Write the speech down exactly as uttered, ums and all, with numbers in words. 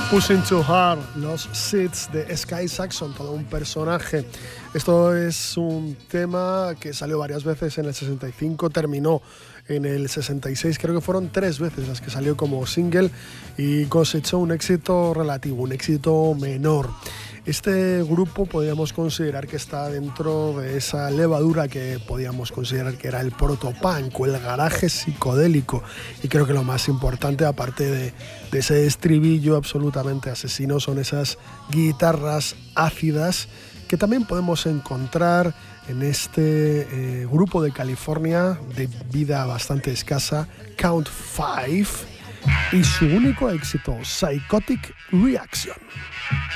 Pushing Too Hard, los Seeds de Sky Saxon, todo un personaje. Esto es un tema que salió varias veces en el sesenta y cinco, terminó en el sesenta y seis, creo que fueron tres veces las que salió como single y cosechó un éxito relativo, un éxito menor. Este grupo podríamos considerar que está dentro de esa levadura que podíamos considerar que era el protopunk o el garaje psicodélico, y creo que lo más importante, aparte de, de ese estribillo absolutamente asesino, son esas guitarras ácidas que también podemos encontrar en este eh, grupo de California de vida bastante escasa, Count Five, y su único éxito, Psychotic Reaction.